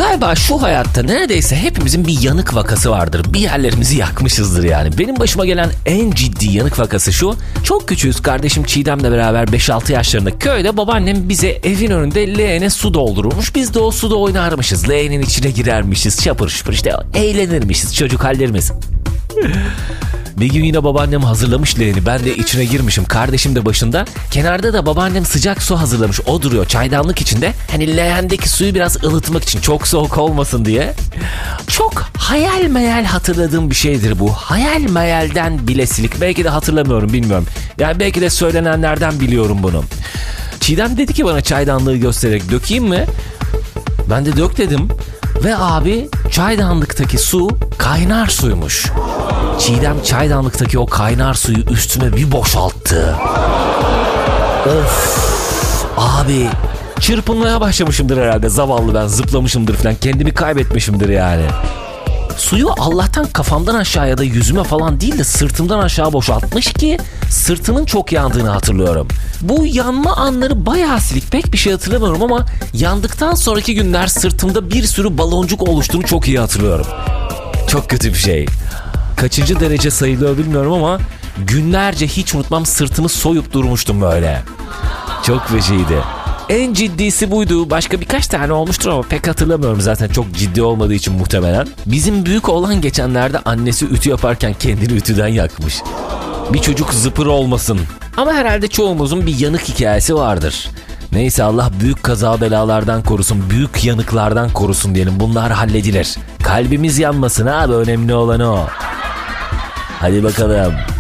Galiba şu hayatta neredeyse hepimizin bir yanık vakası vardır. Bir yerlerimizi yakmışızdır yani. Benim başıma gelen en ciddi yanık vakası şu. Çok küçüğüz, kardeşim Çiğdem'le beraber 5-6 yaşlarında köyde babaannem bize evin önünde leğene su doldururmuş. Biz de o suda oynarmışız. Leğenin içine girermişiz. Şapır şupur işte eğlenirmişiz, çocuk hallerimiz. Bir gün yine babaannem hazırlamış leğeni. Ben de içine girmişim. Kardeşim de başında. Kenarda da babaannem sıcak su hazırlamış. O duruyor çaydanlık içinde. Hani leğendeki suyu biraz ılıtmak için. Çok soğuk olmasın diye. Çok hayal meyal hatırladığım bir şeydir bu. Hayal meyalden bilesilik. Belki de hatırlamıyorum, bilmiyorum. Yani belki de söylenenlerden biliyorum bunu. Çiğdem dedi ki bana çaydanlığı göstererek, dökeyim mi? Ben de dök dedim. Ve abi çaydanlıktaki su kaynar suymuş. Çiğdem çaydanlıktaki o kaynar suyu üstüme bir boşalttı. Of abi, çırpınmaya başlamışımdır herhalde, zavallı ben, zıplamışımdır falan, kendimi kaybetmişimdir yani. Suyu Allah'tan kafamdan aşağıya da yüzüme falan değil de sırtımdan aşağı boşaltmış ki sırtımın çok yandığını hatırlıyorum. Bu yanma anları bayağı silik, pek bir şey hatırlamıyorum ama yandıktan sonraki günler sırtımda bir sürü baloncuk oluştuğunu çok iyi hatırlıyorum. Çok kötü bir şey. Kaçıncı derece sayılıyor bilmiyorum ama günlerce hiç unutmam, sırtımı soyup durmuştum böyle. Çok feciydi. En ciddisi buydu. Başka birkaç tane olmuştur ama pek hatırlamıyorum, zaten çok ciddi olmadığı için muhtemelen. Bizim büyük oğlan geçenlerde annesi ütü yaparken kendini ütüden yakmış. Bir çocuk zıpır olmasın. Ama herhalde çoğumuzun bir yanık hikayesi vardır. Neyse, Allah büyük kaza belalardan korusun, büyük yanıklardan korusun diyelim. Bunlar halledilir. Kalbimiz yanmasın abi, önemli olan o. Hadi bakalım.